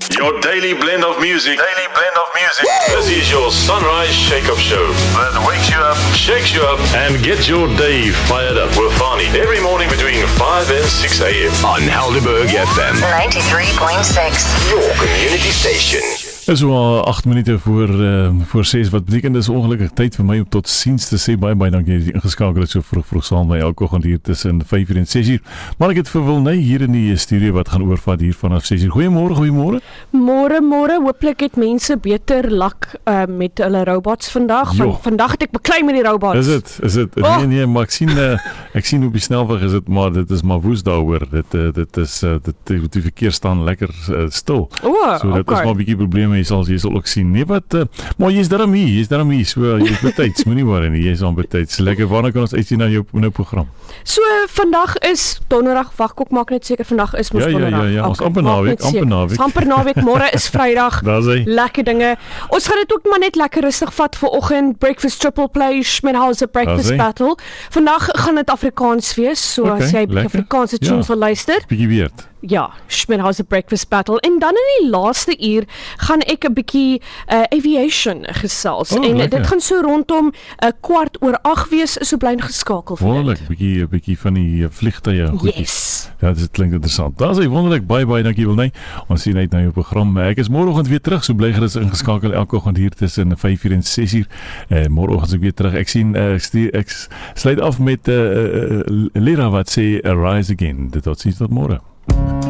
Your daily blend of music. This is your Sunrise Shake-Up Show that wakes you up, shakes you up, and gets your day fired up with Fani every morning between 5 and 6 a.m. on Helderberg FM 93.6. Your community station. Is so 8 minute voor 6, wat beteken dis ongelukkig tyd vir my om tot ziens te sê. Baie dankie dat jy ingeskakel het so vroeg saam by elke oggend hier tussen 5 uur en 6 uur. Maar ek het vir Wilney hier in die studio wat gaan oorvat hier vanaf 6 uur. Goeiemôre. Môre, hooplik het mense beter lak met hulle robots vandag. Vandag het ek beklei met die robots. Is dit? Oh. Nee, maar ek sien op die snelweg is dit, maar dit is maar woes daaroor. Dit is die verkeer staan lekker stil. So dit is maar 'n bietjie probleme. Jy sal ook sien. Nee, maar jy's daarom hier. So jy's betyds, moenie worry nie. Jy's aan betyds. Lekker, wanneer kan ons uitsien na jou program? So vandag is donderdag. Wag, ek maak net seker vandag is mos donderdag. Ja, ons amper naweek. Amper naweek, môre is Vrydag. Lekker dinge. Ons gaan dit ook maar net lekker rustig vat vir oggend. Breakfast triple play, Schmidhauser breakfast battle. Vandag gaan dit Afrikaans wees. So as jy Afrikaanse tunes wil luister. Bietjie weird. Ja, Schmidhauser breakfast battle. En dan in die laaste uur gaan ek 'n bietjie aviation gesels. Dit gaan so rondom 7:15 wees, so bly geskakel vir wonderlik, bietjie van die vliegtye goedjies. Yes. Ja, dit klink interessant. Daar is hy wonderlik, baie dankie Wilney. Ons sien uit na jou program. Ek is môreoggend weer terug, so bly gerus ingeskakel elke oggend hier tussen 5 uur en 6 uur. Môreoggend is ek weer terug. Ek sluit af met Lira wat sê Arise Again. Tot ziens, tot môre.